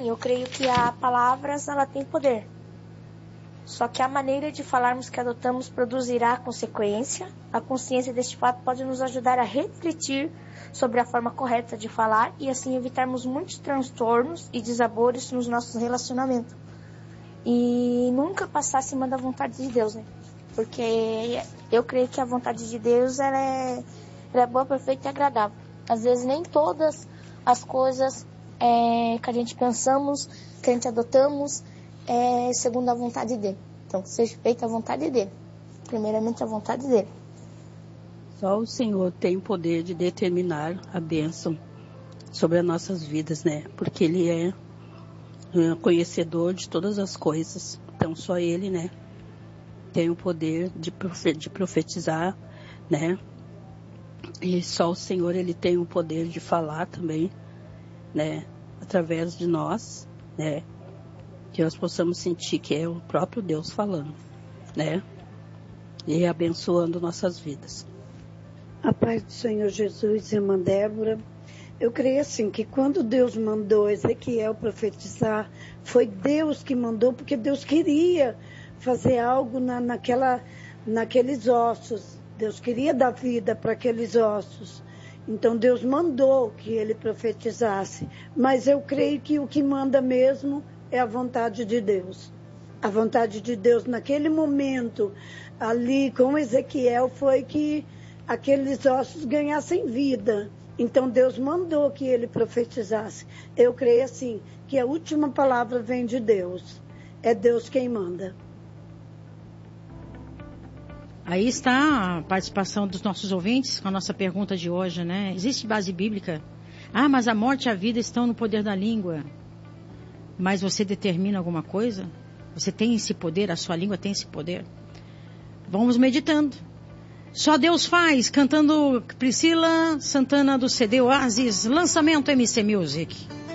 assim, eu creio que a palavras, ela tem poder. Só que a maneira de falarmos que adotamos produzirá consequência. A consciência deste fato pode nos ajudar a refletir sobre a forma correta de falar e assim evitarmos muitos transtornos e desabores nos nossos relacionamentos. E nunca passar acima da vontade de Deus, né? Porque eu creio que a vontade de Deus, ela é boa, perfeita e agradável. Às vezes nem todas as coisas que a gente pensamos, que a gente adotamos, segundo a vontade dele. Então, seja feita a vontade dele. Primeiramente, a vontade dele. Só o Senhor tem o poder de determinar a bênção sobre as nossas vidas, né? Porque Ele é conhecedor de todas as coisas. Então, só Ele, né? Tem o poder de profetizar, né? E só o Senhor, Ele tem o poder de falar também, né? Através de nós, né? Que nós possamos sentir que é o próprio Deus falando, né? E abençoando nossas vidas. A paz do Senhor Jesus, irmã Débora. Eu creio assim, que quando Deus mandou Ezequiel profetizar, foi Deus que mandou, porque Deus queria fazer algo naqueles ossos. Deus queria dar vida para aqueles ossos. Então Deus mandou que ele profetizasse. Mas eu creio que o que manda mesmo é a vontade de Deus. A vontade de Deus naquele momento, ali com Ezequiel, foi que aqueles ossos ganhassem vida. Então Deus mandou que ele profetizasse. Eu creio assim, que a última palavra vem de Deus. É Deus quem manda. Aí está a participação dos nossos ouvintes com a nossa pergunta de hoje, né? Existe base bíblica? Ah, mas a morte e a vida estão no poder da língua. Mas você determina alguma coisa? Você tem esse poder? A sua língua tem esse poder? Vamos meditando. Só Deus faz, cantando Priscila Santana do CD Oasis, lançamento MC Music.